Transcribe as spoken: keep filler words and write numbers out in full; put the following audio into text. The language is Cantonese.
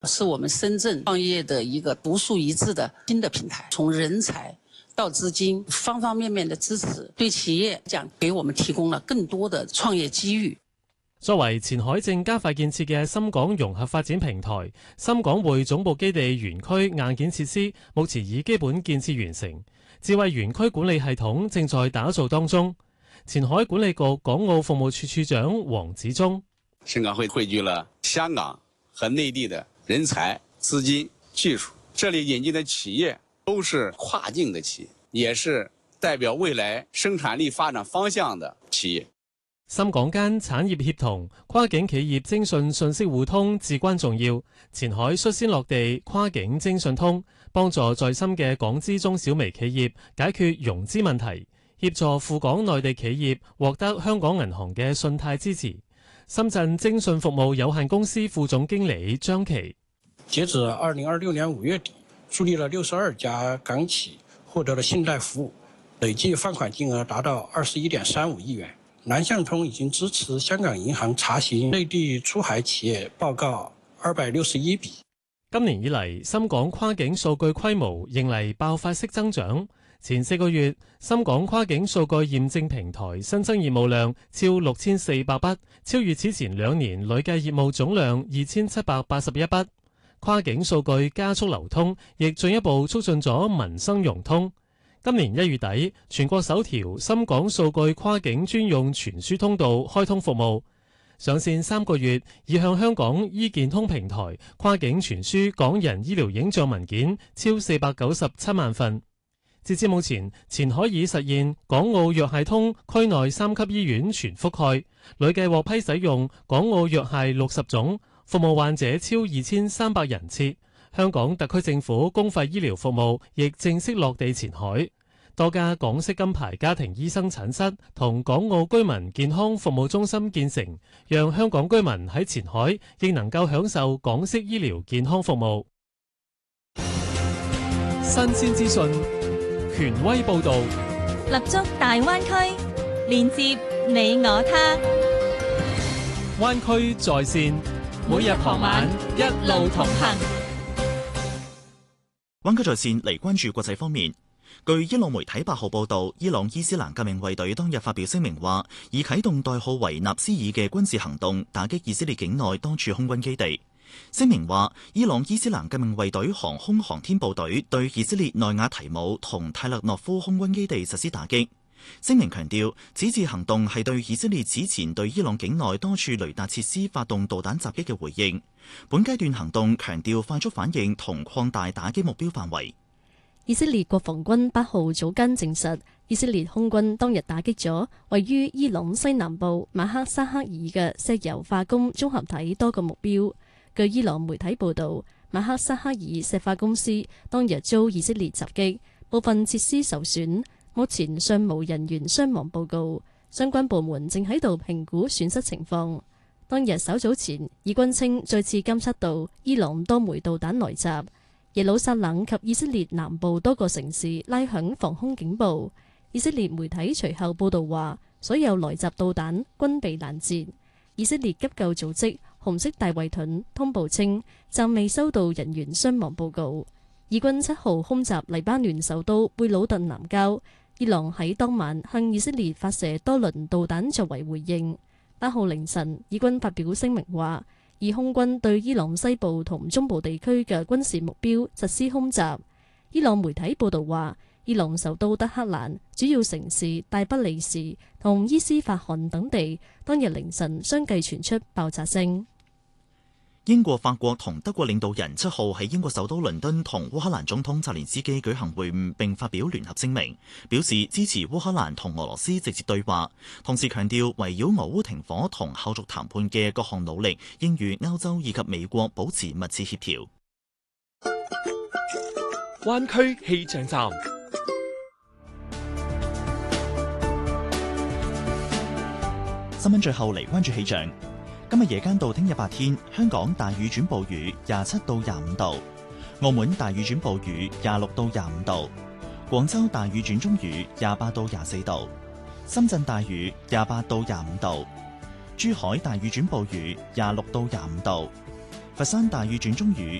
是我們深圳創業的一個獨樹一幟的新的平台，從人才到資金方方面面的支持，對企業講給我們提供了更多的創業機遇。 作為前海正加快建設嘅深港融合發展平台，深港匯總部基地園區硬件設施目前已基本建設完成，智慧園區管理系統正在打造當中。前海管理局港澳服務處處長黃子忠： 深港會匯聚了香港和內地的人才、資金、技術，這裡引進的企業都是跨境的企業，也是代表未來生產力發展方向的企業。 深港間產業協同、跨境企業徵信信息互通至關重要。前海率先落地跨境徵信通，幫助在深嘅港資中小微企業解決融資問題，協助赴港內地企業獲得香港銀行嘅信貸支持。深圳徵信服務有限公司副總經理張琪： 截至二零二六年五月底，助力了六十二家港企獲得了信貸服務，累計放款金額達到二十一點三五億元。南向通已經支持香港銀行查詢內地出海企業報告二百六十一筆。 今年以嚟，深港跨境數據規模迎嚟爆發式增長。前四個月，深港跨境數據驗證平台新增業務量超六千四百筆，超越此前兩年累計業務總量二千七百八十一筆。跨境數據加速流通，亦進一步促進咗民生融通。今年一月底，全國首條深港數據跨境專用傳輸通道開通服務，上線三個月，已向香港醫健通平台跨境傳輸港人醫療影像文件超四百九十七萬份。截至目前，前海已實現港澳藥械通區內三級醫院全覆蓋，累計獲批使用港澳藥械六十種，服務患者超二千三百人次。香港特區政府公費醫療服務亦正式落地前海，多家港式金牌家庭醫生診室同港澳居民健康服務中心建成，讓香港居民喺前海亦能夠享受港式醫療健康服務。新鮮資訊，權威報導， 立足大灣區，連接你我他。 灣區在線，每日傍晚一路同行。 灣區在線嚟關注國際方面。據伊朗媒體八號報導，伊朗伊斯蘭革命衛隊當日發表聲明話，已啟動代號為納斯爾嘅軍事行動，打擊以色列境內多處空軍基地。聲明話，伊朗伊斯蘭革命衛隊航空航天部隊對以色列內亞提姆同泰勒諾夫空軍基地實施打擊。聲明強調，此次行動係對以色列此前對伊朗境內多處雷達設施發動導彈襲擊嘅回應。本階段行動強調快速反應同擴大打擊目標範圍。 以色列國防軍八號早間證實，以色列空軍當日打擊咗位於伊朗西南部馬克沙克爾嘅石油化工綜合體多個目標。據伊朗媒體報導，馬克沙克爾石化公司當日遭以色列襲擊，部分設施受損。目前尚無人員傷亡報告，相關部門正喺度評估損失情況。當日稍早前，以軍稱再次監測到伊朗多枚導彈來襲，耶路撒冷及以色列南部多個城市拉響防空警報。以色列媒體隨後報導話，所有來襲導彈均被攔截。以色列急救組織紅色大衛盾通報稱，暫未收到人員傷亡報告。以軍七號空襲黎巴嫩首都貝魯特南郊。伊朗喺當晚向以色列發射多輪導彈作為回應。八號凌晨，以軍發表聲明話，以空軍對伊朗西部同中部地區嘅軍事目標實施空襲。伊朗媒體報導話，伊朗首都德黑蘭、主要城市大不里士同伊斯法罕等地當日凌晨相繼傳出爆炸聲。 英國、法國同德國領導人七號喺英國首都倫敦同烏克蘭總統澤連斯基舉行會晤，並發表聯合聲明，表示支持烏克蘭同俄羅斯直接對話，同時強調圍繞俄烏停火同後續談判嘅各項努力應與歐洲以及美國保持密切協調。 灣區氣象站， 新聞最後嚟關注氣象。今日夜間到聽日白天，香港大雨轉暴雨，廿七到廿五度；澳門大雨轉暴雨，廿六到廿五度；廣州大雨轉中雨，廿八到廿四度；深圳大雨，廿八到廿五度；珠海大雨轉暴雨，廿六到廿五度； 佛山大雨轉中雨，